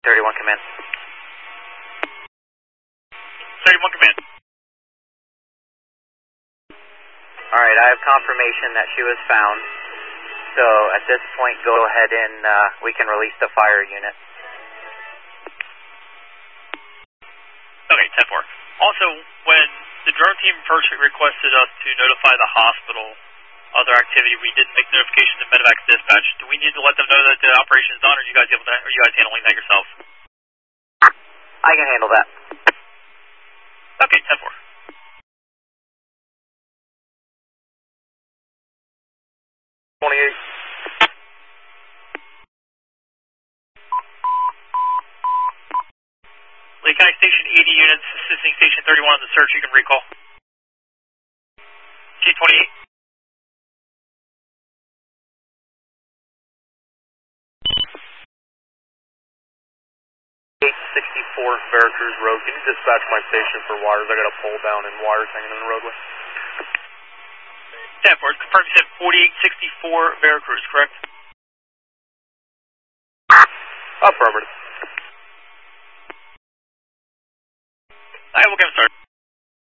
31 command. 31 command. Alright, I have confirmation that she was found. So at this point, go ahead and we can release the fire unit. Okay, 10-4. Also, when the drone team first requested us to notify the hospital of their activity, we did make notification to Medevac dispatch. Do we need to let them know that the operation is done, or are you guys handling that yourselves? I can handle that. Okay, 10-4. Lee County Station 80 units assisting Station 31 on the search. You can recall. G28. 864 Veracruz Road. Can you dispatch my station for wires? I got a pole down and wires hanging in the roadway. 10-4. Confirm you said 4864 Veracruz, correct? Affirmative.